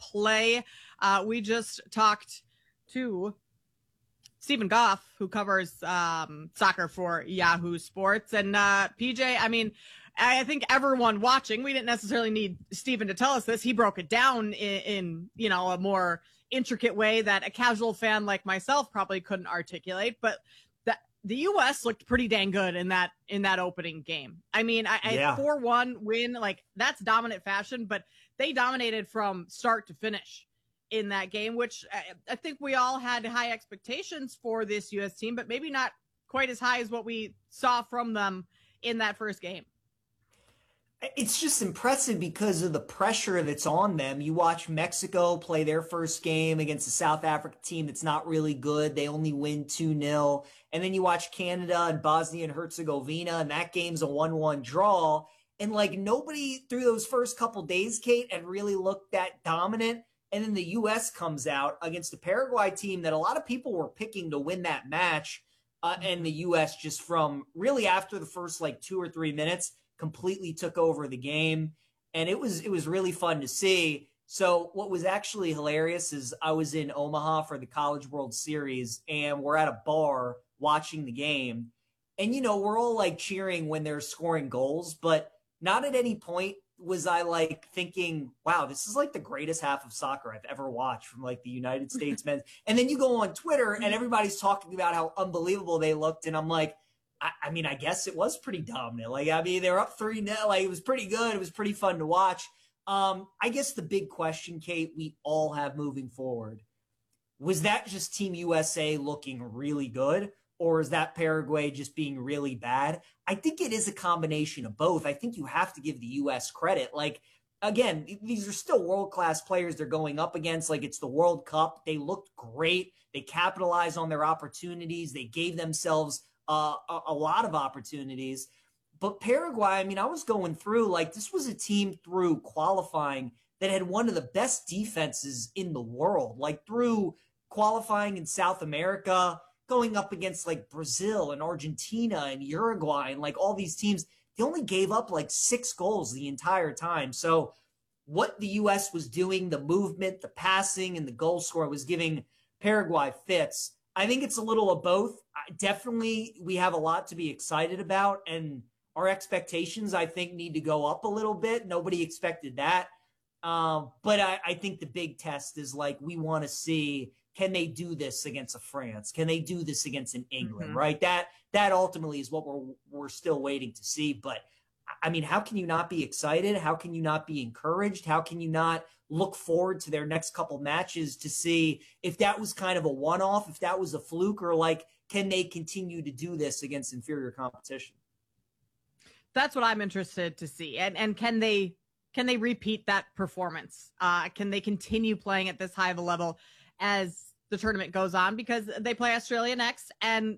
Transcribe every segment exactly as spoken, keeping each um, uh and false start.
play. Uh, we just talked to Stephen Goff, who covers um, soccer for Yahoo Sports. And uh, P J, I mean, I think everyone watching, we didn't necessarily need Stephen to tell us this. He broke it down in, in, you know, a more intricate way that a casual fan like myself probably couldn't articulate. But the, the U S looked pretty dang good in that in that opening game. I mean, I, yeah. I four one win, like that's dominant fashion, but they dominated from start to finish in that game, which I, I think we all had high expectations for this U S team, but maybe not quite as high as what we saw from them in that first game. It's just impressive because of the pressure that's on them. You watch Mexico play their first game against a South Africa team that's not really good. They only win two nil. And then you watch Canada and Bosnia and Herzegovina, and that game's a one one draw. And like nobody through those first couple days, Kate, had really looked that dominant. And then the U S comes out against a Paraguay team that a lot of people were picking to win that match. Uh, and the U S just from really after the first like two or three minutes completely took over the game. And it was, it was really fun to see. So what was actually hilarious is I was in Omaha for the College World Series and we're at a bar watching the game. And, you know, we're all like cheering when they're scoring goals, but not at any point was I like thinking, wow, this is like the greatest half of soccer I've ever watched from like the United States men. And then you go on Twitter and everybody's talking about how unbelievable they looked. And I'm like, I, I mean, I guess it was pretty dominant. Like, I mean, they were up three nil. Like, it was pretty good. It was pretty fun to watch. Um, I guess the big question, Kate, we all have moving forward, was that just Team U S A looking really good? Or is that Paraguay just being really bad? I think it is a combination of both. I think you have to give the U S credit. Like, again, these are still world-class players they're going up against. Like, it's the World Cup. They looked great. They capitalized on their opportunities. They gave themselves uh, a, a lot of opportunities. But Paraguay, I mean, I was going through, like, this was a team through qualifying that had one of the best defenses in the world. Like, through qualifying in South America, going up against like Brazil and Argentina and Uruguay and like all these teams, they only gave up like six goals the entire time. So what the U S was doing, the movement, the passing, and the goal score was giving Paraguay fits. I think it's a little of both. Definitely, we have a lot to be excited about, and our expectations, I think, need to go up a little bit. Nobody expected that. Um, but I, I think the big test is like, we want to see, can they do this against a France? Can they do this against an England, mm-hmm. right? That that ultimately is what we're we're still waiting to see. But, I mean, how can you not be excited? How can you not be encouraged? How can you not look forward to their next couple matches to see if that was kind of a one-off, if that was a fluke, or like, can they continue to do this against inferior competition? That's what I'm interested to see. And and can they can they repeat that performance? Uh, can they continue playing at this high of a level as the tournament goes on? Because they play Australia next, and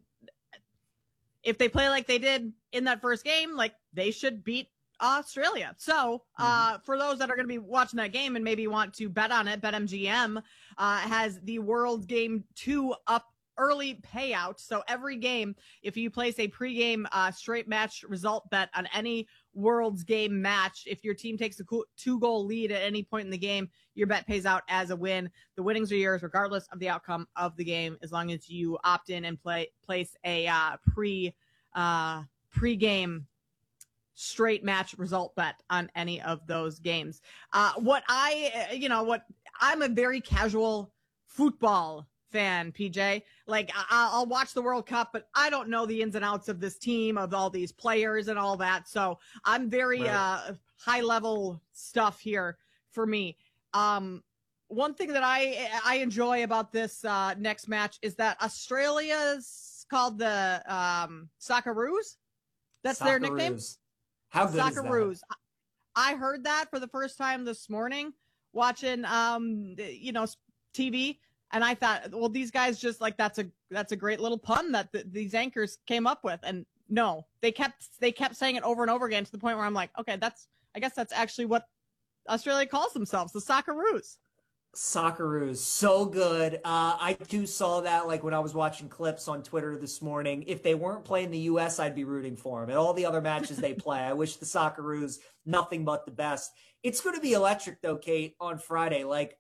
if they play like they did in that first game, like, they should beat Australia. So uh, mm-hmm. for those that are going to be watching that game and maybe want to bet on it, BetMGM uh, has the World Game two up early payout. So every game, if you place a pregame uh, straight match result bet on any World's Game match, if your team takes a two-goal lead at any point in the game, your bet pays out as a win. The winnings are yours regardless of the outcome of the game, as long as you opt in and play place a uh, pre uh, pre-game straight match result bet on any of those games. Uh, what I, you know, what I'm a very casual football fan, P J. Like, I- I'll watch the World Cup, but I don't know the ins and outs of this team, of all these players and all that. So I'm very right. uh, high level stuff here for me. Um, one thing that I I enjoy about this uh, next match is that Australia's called the um, Socceroos. That's Socceroos. Their nickname. How good Socceroos. is that? I heard that for the first time this morning watching, um, you know, T V. And I thought, well, these guys just like, that's a, that's a great little pun that the, these anchors came up with. And no, they kept, they kept saying it over and over again to the point where I'm like, okay, that's, I guess that's actually what Australia calls themselves, the Socceroos. Socceroos, so good. Uh, I too saw that, like, when I was watching clips on Twitter this morning. If they weren't playing the U S, I'd be rooting for them. And all the other matches they play, I wish the Socceroos nothing but the best. It's going to be electric, though, Kate, on Friday. Like,